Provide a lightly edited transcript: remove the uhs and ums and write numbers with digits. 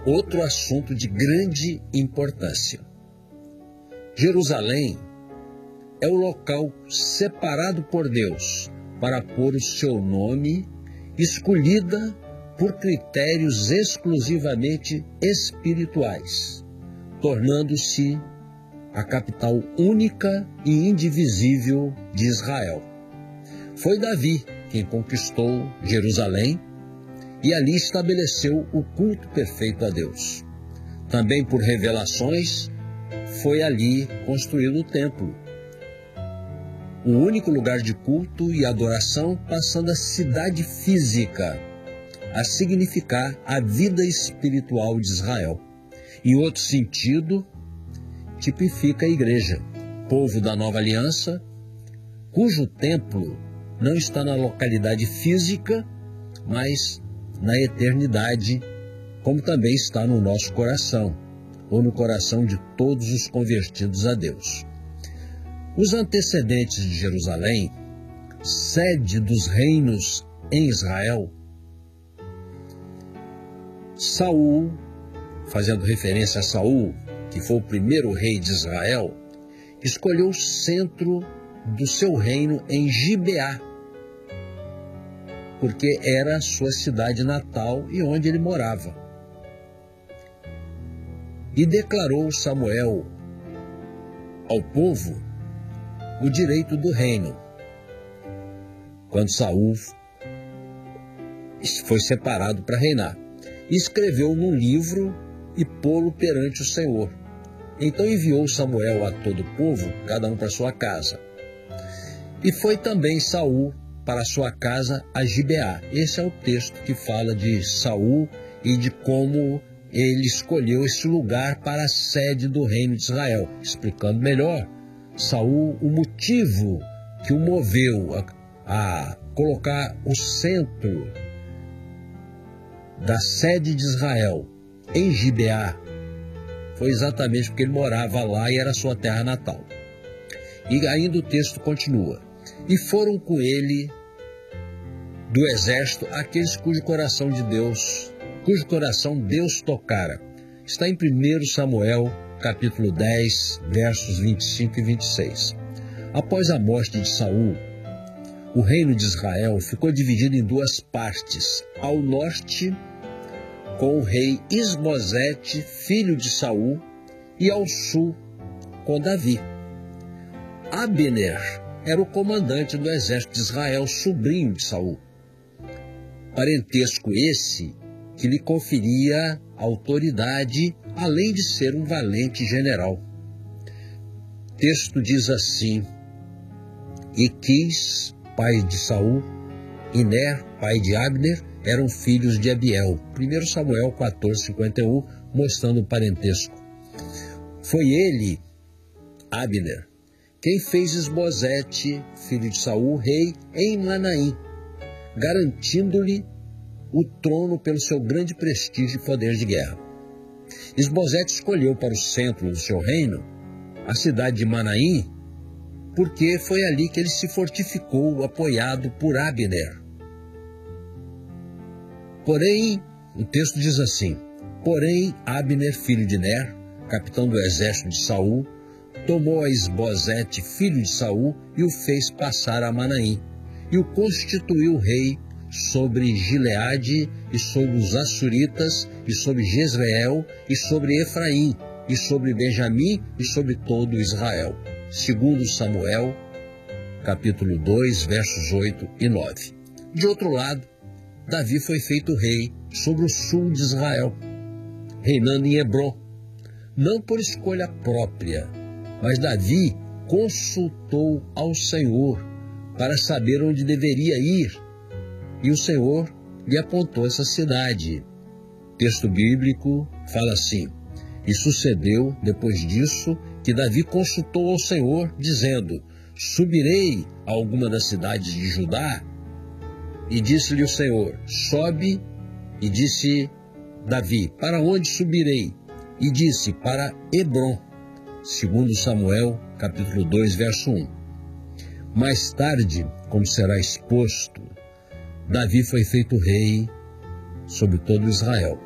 outro assunto de grande importância. Jerusalém é o local separado por Deus para pôr o seu nome, escolhida por critérios exclusivamente espirituais, tornando-se a capital única e indivisível de Israel. Foi Davi quem conquistou Jerusalém e ali estabeleceu o culto perfeito a Deus. Também por revelações, foi ali construído o templo, o único lugar de culto e adoração, passando a cidade física a significar a vida espiritual de Israel. Em outro sentido, tipifica a igreja, povo da nova aliança, cujo templo não está na localidade física, mas na eternidade, como também está no nosso coração, ou no coração de todos os convertidos a Deus. Os antecedentes de Jerusalém, sede dos reinos em Israel, Saul, fazendo referência a Saul, que foi o primeiro rei de Israel, escolheu o centro do seu reino em Gibeá, porque era a sua cidade natal e onde ele morava. E declarou Samuel ao povo o direito do reino, quando Saul foi separado para reinar. Escreveu num livro e pô-lo perante o Senhor. Então enviou Samuel a todo o povo, cada um para sua casa. E foi também Saul para sua casa a Gibeá. Esse é o texto que fala de Saul e de como ele escolheu esse lugar para a sede do reino de Israel, explicando melhor Saul o motivo que o moveu a colocar o centro da sede de Israel em Gibeá. Foi exatamente porque ele morava lá e era sua terra natal. E ainda o texto continua. E foram com ele do exército aqueles cujo coração Deus tocara. Está em 1 Samuel, capítulo 10, versos 25 e 26. Após a morte de Saul, o reino de Israel ficou dividido em duas partes. Ao norte, com o rei Isbosete, filho de Saul, e ao sul, com Davi. Abner era o comandante do exército de Israel, sobrinho de Saul. Parentesco esse que lhe conferia autoridade, além de ser um valente general. O texto diz assim: E Quis, pai de Saul, e Ner, pai de Abner, eram filhos de Abiel. 1 Samuel 14:51, mostrando o parentesco. Foi ele, Abner, quem fez Isbosete, filho de Saul, rei em Manaim, garantindo-lhe o trono pelo seu grande prestígio e poder de guerra. Isbosete escolheu para o centro do seu reino a cidade de Manaim, porque foi ali que ele se fortificou, apoiado por Abner. Porém, o texto diz assim: Porém, Abner, filho de Ner, capitão do exército de Saul, tomou a Isbosete, filho de Saul, e o fez passar a Manaim, e o constituiu rei sobre Gileade, e sobre os Assuritas, e sobre Jezreel, e sobre Efraim, e sobre Benjamim, e sobre todo Israel. 2 Samuel, capítulo 2, versos 8 e 9. De outro lado, Davi foi feito rei sobre o sul de Israel, reinando em Hebrom, não por escolha própria, mas Davi consultou ao Senhor para saber onde deveria ir, e o Senhor lhe apontou essa cidade. O texto bíblico fala assim: E sucedeu, depois disso, que Davi consultou ao Senhor, dizendo: Subirei a alguma das cidades de Judá? E disse-lhe o Senhor: Sobe. E disse Davi: Para onde subirei? E disse: Para Hebrom. 2 Samuel, capítulo 2, verso 1. Mais tarde, como será exposto, Davi foi feito rei sobre todo Israel.